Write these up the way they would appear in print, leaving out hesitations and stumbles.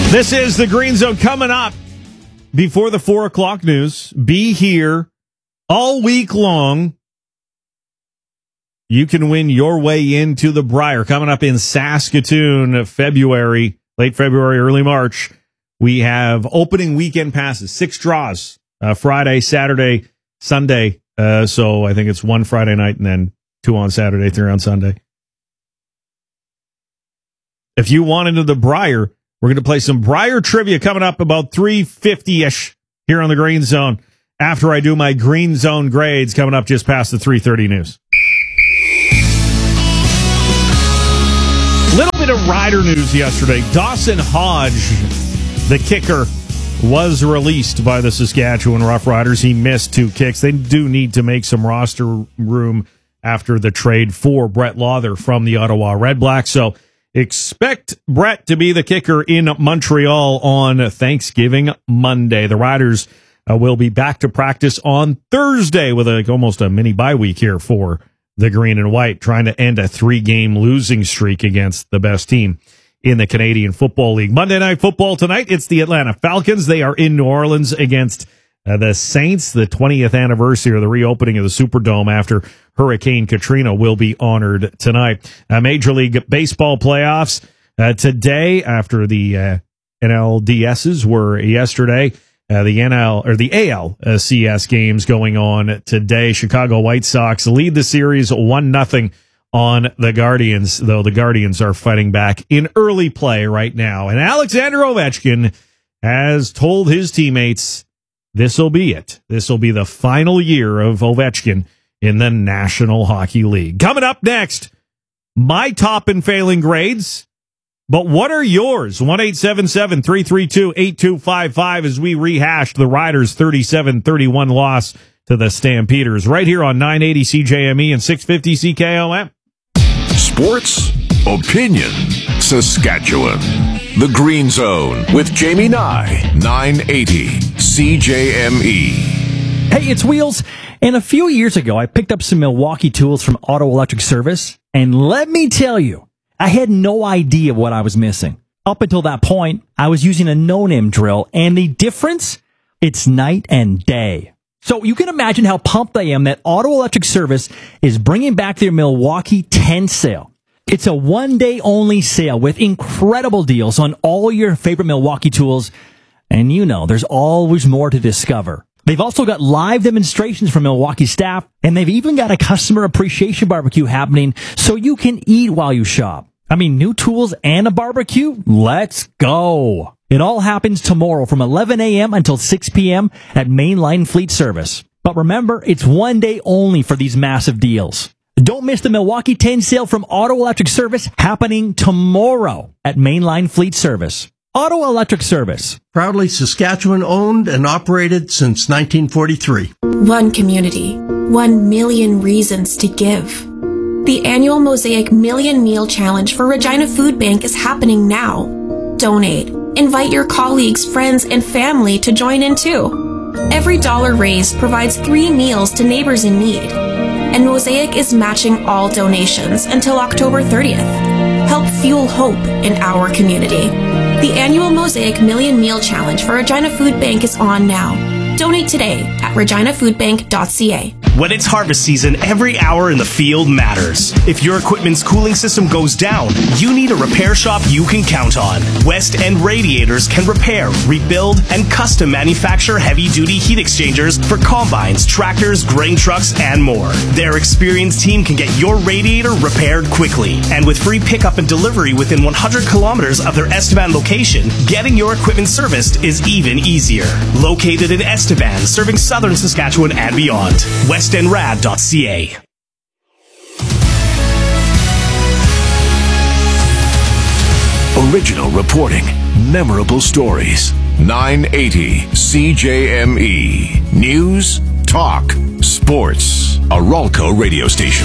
This is the Green Zone coming up before the 4 o'clock news. Be here all week long. You can win your way into the Briar coming up in Saskatoon, February, late February, early March. We have opening weekend passes, 6 draws, Friday, Saturday, Sunday. So I think it's 1 Friday night and then 2 on Saturday, 3 on Sunday. If you want into the Briar, we're going to play some Briar trivia coming up about 3:50-ish here on the Green Zone after I do my Green Zone grades coming up just past the 3:30 news. Little bit of Rider news yesterday. Dawson Hodge, the kicker, was released by the Saskatchewan Roughriders. He missed 2 kicks. They do need to make some roster room after the trade for Brett Lawther from the Ottawa Redblacks. So expect Brett to be the kicker in Montreal on Thanksgiving Monday. The Riders will be back to practice on Thursday with almost a mini bye week here for the Green and White, trying to end a 3-game losing streak against the best team in the Canadian Football League. Monday Night Football tonight, it's the Atlanta Falcons. They are in New Orleans against the Saints. The 20th anniversary of the reopening of the Superdome after Hurricane Katrina will be honored tonight. Major League Baseball playoffs today after the NLDSs were yesterday. The ALCS games going on today. Chicago White Sox lead the series 1-0 on the Guardians, though the Guardians are fighting back in early play right now. And Alexander Ovechkin has told his teammates this will be it. This will be the final year of Ovechkin in the National Hockey League. Coming up next, my top and failing grades. But what are yours? 1-877-332-8255 as we rehash the Riders' 37-31 loss to the Stampeders right here on 980 CJME and 650 CKOM. Sports, opinion, Saskatchewan. The Green Zone with Jamie Nye, 980 CJME. Hey, it's Wheels. And a few years ago, I picked up some Milwaukee tools from Auto Electric Service. And let me tell you, I had no idea what I was missing. Up until that point, I was using a no-name drill. And the difference? It's night and day. So you can imagine how pumped I am that Auto Electric Service is bringing back their Milwaukee 10 sale. It's a one-day only sale with incredible deals on all your favorite Milwaukee tools. And you know, there's always more to discover. They've also got live demonstrations from Milwaukee staff, and they've even got a customer appreciation barbecue happening so you can eat while you shop. I mean, new tools and a barbecue? Let's go. It all happens tomorrow from 11 a.m. until 6 p.m. at Mainline Fleet Service. But remember, it's one day only for these massive deals. Don't miss the Milwaukee 10 sale from Auto Electric Service happening tomorrow at Mainline Fleet Service. Auto Electric Service. Proudly Saskatchewan owned and operated since 1943. One community, 1 million reasons to give. The annual Mosaic Million Meal Challenge for Regina Food Bank is happening now. Donate. Invite your colleagues, friends, and family to join in too. Every dollar raised provides 3 meals to neighbors in need. And Mosaic is matching all donations until October 30th. Help fuel hope in our community. The annual Mosaic Million Meal Challenge for Regina Food Bank is on now. Donate today at reginafoodbank.ca. When it's harvest season, every hour in the field matters. If your equipment's cooling system goes down, you need a repair shop you can count on. West End Radiators can repair, rebuild, and custom manufacture heavy-duty heat exchangers for combines, tractors, grain trucks, and more. Their experienced team can get your radiator repaired quickly. And with free pickup and delivery within 100 kilometers of their Estevan location, getting your equipment serviced is even easier. Located in Estevan, serving southern Saskatchewan and beyond. westendrad.ca. Original reporting, memorable stories. 980 CJME. News, talk, sports. A Ralco radio station.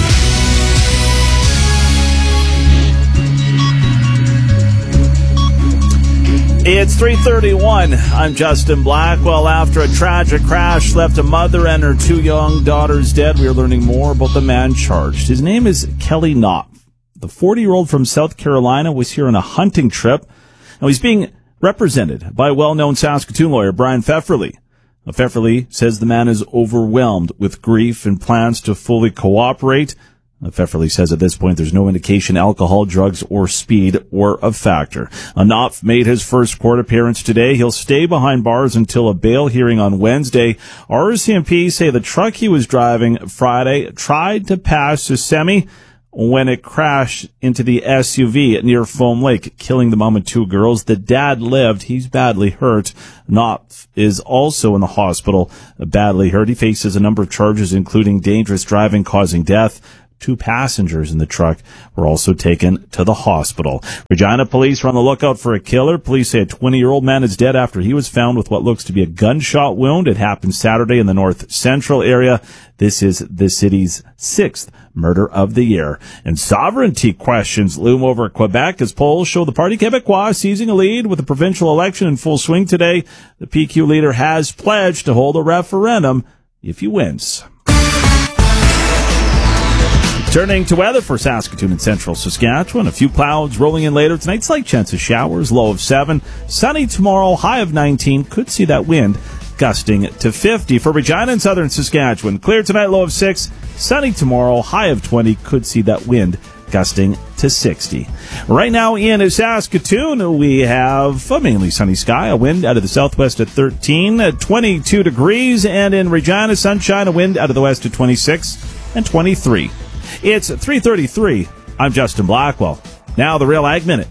It's 3:31. I'm Justin Blackwell. After a tragic crash left a mother and her 2 young daughters dead, we are learning more about the man charged. His name is Kelly Knopf. The 40-year-old from South Carolina was here on a hunting trip. Now, he's being represented by well-known Saskatoon lawyer Brian Pfefferly. Pfefferly says the man is overwhelmed with grief and plans to fully cooperate. Pfefferly says at this point there's no indication alcohol, drugs, or speed were a factor. Knopf made his first court appearance today. He'll stay behind bars until a bail hearing on Wednesday. RCMP say the truck he was driving Friday tried to pass a semi when it crashed into the SUV near Foam Lake, killing the mom and two girls. The dad lived. He's badly hurt. Knopf is also in the hospital, badly hurt. He faces a number of charges, including dangerous driving causing death. 2 passengers in the truck were also taken to the hospital. Regina police are on the lookout for a killer. Police say a 20-year-old man is dead after he was found with what looks to be a gunshot wound. It happened Saturday in the North Central area. This is the city's 6th murder of the year. And sovereignty questions loom over Quebec as polls show the Parti Québécois seizing a lead with the provincial election in full swing today. The PQ leader has pledged to hold a referendum if he wins. Turning to weather for Saskatoon and central Saskatchewan. A few clouds rolling in later tonight. Slight chance of showers, low of 7. Sunny tomorrow, high of 19. Could see that wind gusting to 50. For Regina and southern Saskatchewan, clear tonight, low of 6. Sunny tomorrow, high of 20. Could see that wind gusting to 60. Right now in Saskatoon, we have a mainly sunny sky, a wind out of the southwest at 13, 22 degrees, and in Regina, sunshine, a wind out of the west at 26 and 23. It's 3:33. I'm Justin Blackwell. Now the Real Ag Minute.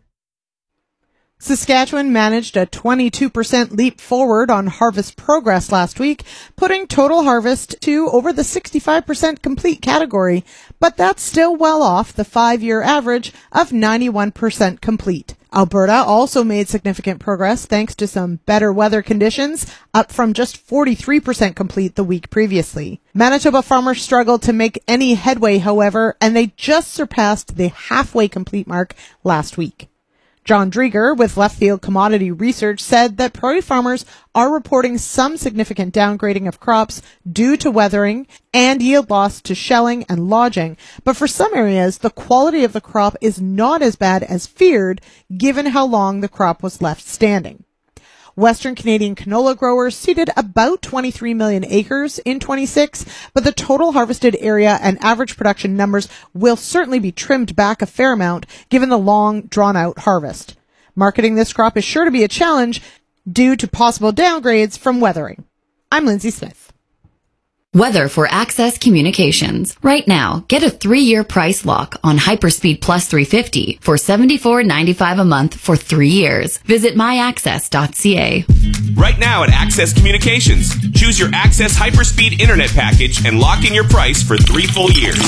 Saskatchewan managed a 22% leap forward on harvest progress last week, putting total harvest to over the 65% complete category, but that's still well off the 5-year average of 91% complete. Alberta also made significant progress thanks to some better weather conditions, up from just 43% complete the week previously. Manitoba farmers struggled to make any headway, however, and they just surpassed the halfway complete mark last week. John Drieger with Left Field Commodity Research said that Prairie farmers are reporting some significant downgrading of crops due to weathering and yield loss to shelling and lodging. But for some areas, the quality of the crop is not as bad as feared, given how long the crop was left standing. Western Canadian canola growers seeded about 23 million acres in 26, but the total harvested area and average production numbers will certainly be trimmed back a fair amount given the long, drawn-out harvest. Marketing this crop is sure to be a challenge due to possible downgrades from weathering. I'm Lindsay Smith. Weather for Access Communications. Right now, get a 3-year price lock on Hyperspeed Plus 350 for $74.95 a month for 3 years. Visit myaccess.ca. Right now at Access Communications, choose your Access Hyperspeed Internet package and lock in your price for 3 full years.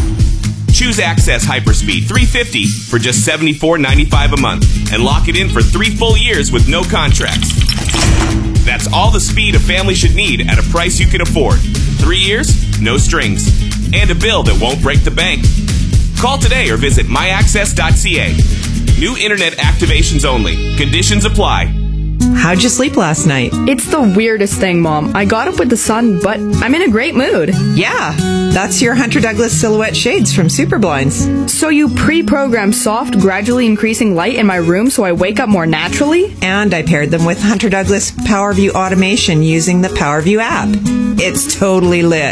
Choose Access Hyperspeed 350 for just $74.95 a month and lock it in for 3 full years with no contracts. That's all the speed a family should need at a price you can afford. 3 years, no strings, and a bill that won't break the bank. Call today or visit myaccess.ca. New internet activations only. Conditions apply. How'd you sleep last night? It's the weirdest thing, Mom. I got up with the sun, but I'm in a great mood. Yeah, that's your Hunter Douglas Silhouette Shades from Superblinds. So you pre-programmed soft, gradually increasing light in my room so I wake up more naturally? And I paired them with Hunter Douglas PowerView automation using the PowerView app. It's totally lit.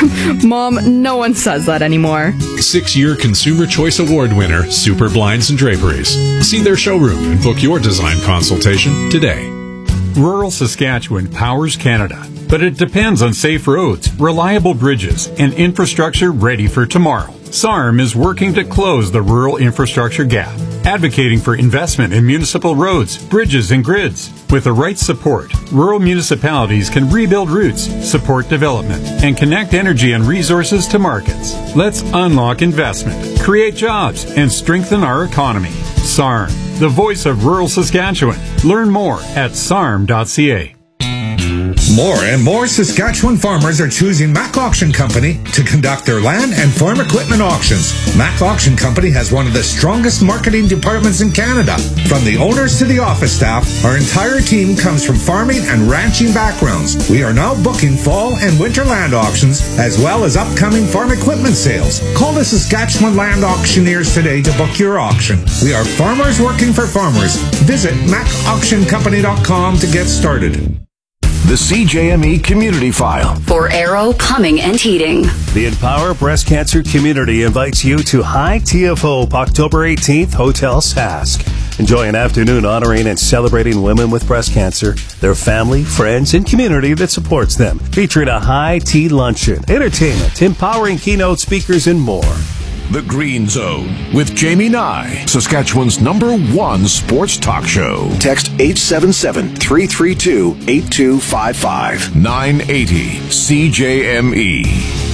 Mom, no one says that anymore. 6-year Consumer Choice Award winner, Superblinds and Draperies. See their showroom and book your design consultation today. Rural Saskatchewan powers Canada, but it depends on safe roads, reliable bridges, and infrastructure ready for tomorrow. SARM is working to close the rural infrastructure gap, advocating for investment in municipal roads, bridges, and grids. With the right support, rural municipalities can rebuild routes, support development, and connect energy and resources to markets. Let's unlock investment, create jobs, and strengthen our economy. SARM, the voice of rural Saskatchewan. Learn more at sarm.ca. More and more Saskatchewan farmers are choosing Mac Auction Company to conduct their land and farm equipment auctions. Mac Auction Company has one of the strongest marketing departments in Canada. From the owners to the office staff, our entire team comes from farming and ranching backgrounds. We are now booking fall and winter land auctions, as well as upcoming farm equipment sales. Call the Saskatchewan Land Auctioneers today to book your auction. We are farmers working for farmers. Visit macauctioncompany.com to get started. The CJME Community File. For Arrow Plumbing and Heating. The Empower Breast Cancer community invites you to High Tea of Hope, October 18th, Hotel Sask. Enjoy an afternoon honoring and celebrating women with breast cancer, their family, friends, and community that supports them. Featuring a high tea luncheon, entertainment, empowering keynote speakers, and more. The Green Zone with Jamie Nye, Saskatchewan's #1 sports talk show. Text 877-332-8255. 980 CJME.